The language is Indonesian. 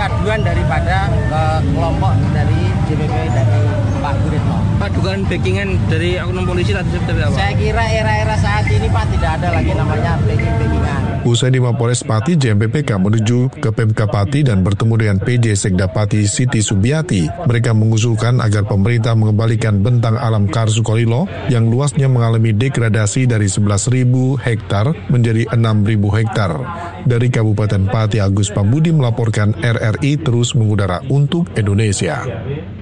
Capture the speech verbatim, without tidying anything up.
aduan daripada uh, kelompok dari J P P dari Pak Guritno. Pak, dugaan backingan dari oknum polisi tadi seperti apa? Saya kira era-era saat ini Pak tidak ada lagi namanya backing-backingan. Usai di Mapolres Pati, J M P P K menuju ke Pemka Pati dan bertemu dengan P J Sekda Pati Siti Subiati. Mereka mengusulkan agar pemerintah mengembalikan bentang alam Kars Sukolilo yang luasnya mengalami degradasi dari sebelas ribu hektar menjadi enam ribu hektar. Dari Kabupaten Pati, Agus Pambudi melaporkan R R I terus mengudara untuk Indonesia.